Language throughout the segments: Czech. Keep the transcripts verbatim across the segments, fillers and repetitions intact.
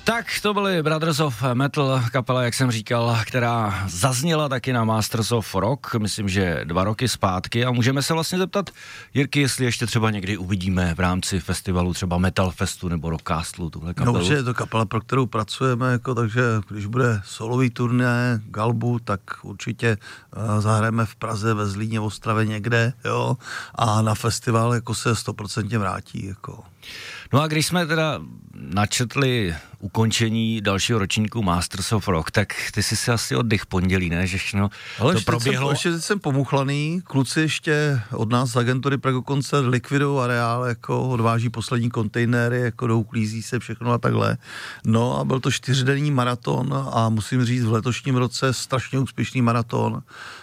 Tak to byly Brothers of Metal, kapela, jak jsem říkal, která zazněla taky na Masters of Rock, myslím, že dva roky zpátky, a můžeme se vlastně zeptat Jirky, jestli ještě třeba někdy uvidíme v rámci festivalu třeba Metal Festu nebo Rockcastlu tuhle kapelu. No, že je to kapela, pro kterou pracujeme, jako, takže když bude solový turné Galbu, tak určitě uh, zahrajeme v Praze, ve Zlíně, v Ostravě někde, jo, a na festival jako se stoprocentně vrátí, jako. No a když jsme teda načetli ukončení dalšího ročníku Masters of Rock, tak ty jsi si asi oddych pondělí, ne? Že všechno ale to proběhlo. Ale ještě teď jsem pomuchlaný, kluci ještě od nás z agentury Prego Koncert likvidují areál, jako odváží poslední kontejnery, jako douklízí se všechno a takhle. No a byl to čtyřdenní maraton a musím říct v letošním roce strašně úspěšný maraton.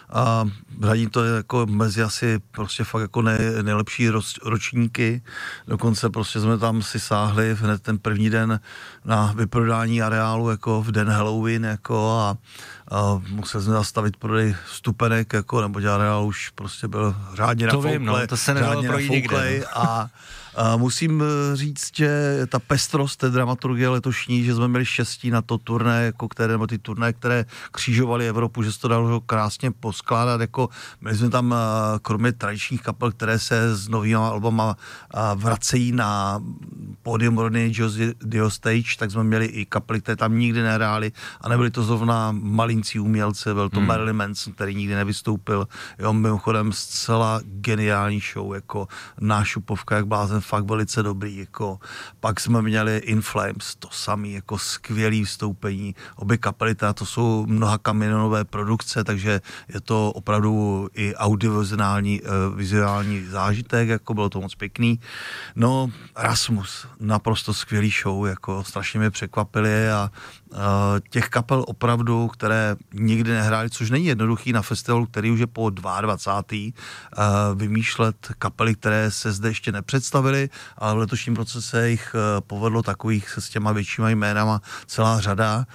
A řadím to jako mezi asi prostě fakt jako nej, nejlepší roz, ročníky. Dokonce prostě jsme tam si sáhli hned ten první den na vyprodání areálu jako v den Halloween jako a, a museli jsme zastavit prodej vstupenek jako, nebo areál už prostě byl řádně to nafouklej. Vím, no, to se nedalo projít nikde. No. A A musím říct, že ta pestrost té dramaturgie letošní, že jsme měli štěstí na to turné, jako které, nebo ty turné, které křížovaly Evropu, že se to dalo krásně poskládat, jako měli jsme tam kromě tradičních kapel, které se s novými albama vracejí na pódium Rodney Dio Stage, tak jsme měli i kapely, které tam nikdy nehrály a nebyly to zrovna malincí umělci, byl to hmm. Marilyn Manson, který nikdy nevystoupil, jo, mimochodem zcela geniální show, jako nášupovka, jak blázen, fakt velice dobrý, jako pak jsme měli In Flames, to samý, jako skvělý vystoupení, obě kapely, to jsou mnoha kamionové produkce, takže je to opravdu i audiovizuální vizuální zážitek, jako bylo to moc pěkný. No, Rasmus, naprosto skvělý show, jako strašně mě překvapili a uh, těch kapel opravdu, které nikdy nehrály, což není jednoduchý na festivalu, který už je po dvacátém Uh, vymýšlet kapely, které se zde ještě nepředstavily, ale v letošním roce se jich uh, povedlo takových se s těma většíma jménama celá řada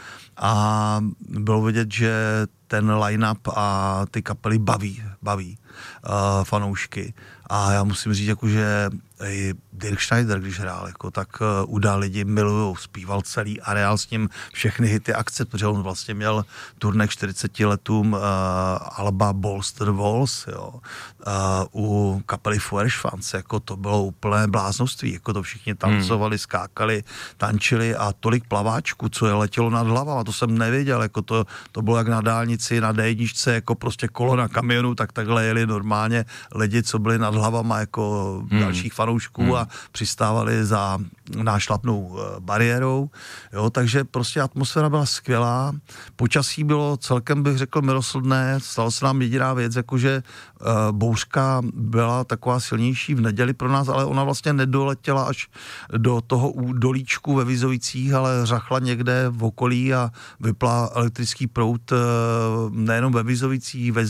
a bylo vidět, že ten line-up a ty kapely baví, baví uh, fanoušky. A já musím říct, jako, že i Dirk Schneider, když hrál, jako, tak uh, udá lidi milujou, zpíval celý areál s ním všechny hity akce, protože on vlastně měl turné k čtyřiceti letům uh, alba Balls to the Walls, jo. Uh, u kapely Feuerschwanz, jako to bylo úplné bláznovství, jako to všichni tancovali, hmm. skákali, tančili a tolik plaváčků, co je letělo nad hlavama, to jsem nevěděl, jako to, to bylo jak na dálnici, na dé jedna, jako prostě kolona kamionu, tak takhle jeli normálně lidi, co byli nad hlavama jako hmm. dalších fanoušků hmm. a přistávali za nášlapnou bariérou, jo, takže prostě atmosféra byla skvělá, počasí bylo celkem, bych řekl, milosrdné, stalo se nám jediná věc, jakože uh, bouřka byla taková silnější v neděli pro nás, ale ona vlastně nedoletěla až do toho dolíčku ve Vizovicích, ale řachla někde v okolí a vypla elektrický proud uh, nejenom ve Vizovicích, ve